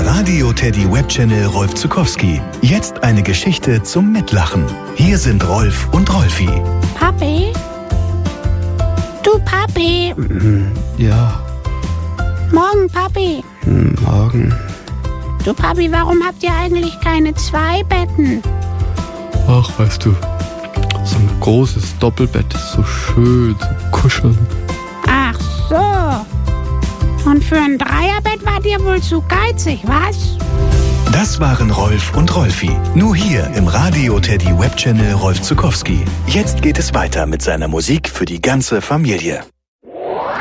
Der Radio Teddy Webchannel Rolf Zuckowski. Jetzt eine Geschichte zum Mitlachen. Hier sind Rolf und Rolfi. Papi? Du Papi? Ja, Morgen, Papi. morgen. Du Papi, warum habt ihr eigentlich keine 2 Betten? Ach, weißt du, so ein großes Doppelbett ist so schön, so kuscheln. Ach so. Und für ein Dreierbett wart ihr wohl zu geizig, was? Das waren Rolf und Rolfi. Nur hier im Radio Teddy Webchannel Rolf Zuckowski. Jetzt geht es weiter mit seiner Musik für die ganze Familie.